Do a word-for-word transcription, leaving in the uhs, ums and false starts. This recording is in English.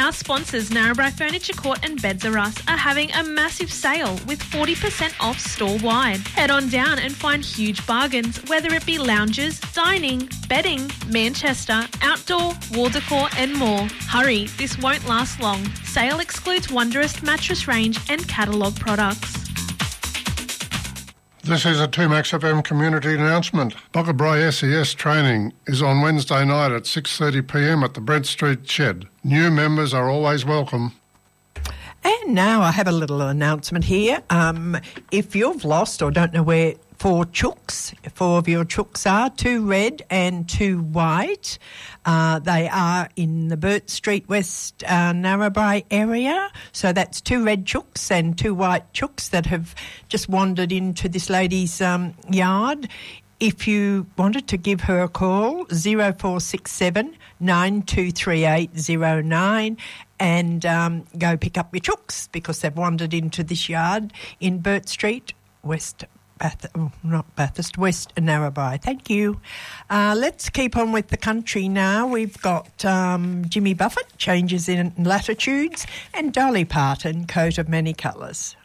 Our sponsors, Narrabri Furniture Court and Beds R Us, are having a massive sale with forty percent off store-wide. Head on down and find huge bargains, whether it be lounges, dining, bedding, Manchester, outdoor, wall decor and more. Hurry, this won't last long. Sale excludes Wondrous mattress range and catalogue products. This is a two Max F M community announcement. Boggabri S E S training is on Wednesday night at six thirty p m at the Brent Street Shed. New members are always welcome. And now I have a little announcement here. Um, if you've lost or don't know where four chooks, four of your chooks are, two red and two white, uh, they are in the Burt Street West uh, Narrabri area. So that's two red chooks and two white chooks that have just wandered into this lady's um, yard. If you wanted to give her a call, zero four six seven nine two three eight zero nine and um, go pick up your chooks because they've wandered into this yard in Burt Street, West Bath, oh, not Bathurst, West Narrabri. Thank you. Uh, let's keep on with the country now. We've got um, Jimmy Buffett, Changes in Latitudes, and Dolly Parton, Coat of Many Colours.